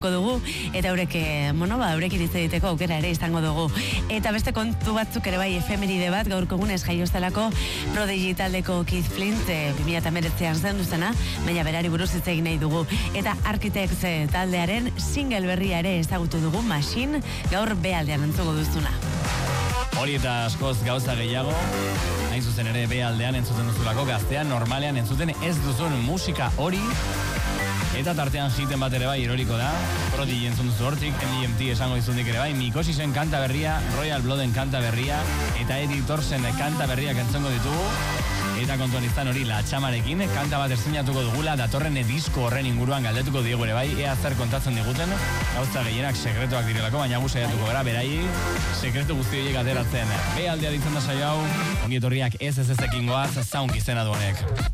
dugu eta eurekin hitz egiteko aukera ere izango dugu. Eta beste kontu batzuk ere bai, efemeride bat gaurko egunez jaiostelako Prodigy taldeko Keith Flint 2019an zen duzena, baina berari buruz hitz egin nahi dugu. Eta Architects taldearen single berria ere ezagutu dugu, Machine, gaur B-aldean entzuko duzuna. Hori eta askoz gauza gehiago, hain zuzen ere B-aldean entzuten duzulako, gaztean normalean entzuten ez duzun musika hori. Eta tartean hiten bat ere bai, iroriko da. Prodigy entzun duzu hortik, MGMT esango dizundik ere bai, Mikosisen kanta berria, Royal Blooden kanta berria, eta Editorsen kanta berriak entzongo ditugu. Eta kontuan izan hori Latxamarekin, kanta bat estreinatuko dugula, datorren disko horren inguruan galdetuko diegu ere bai, ea zer kontatzen diguten, gauza gehienak sekretuak direlako, baina gu saiatuko gara, berai, sekretu guzti horiek ateratzen. B-aldea ditzen da saio hau, ongi etorriak ez ezekin goaz, zaunk izena du honek.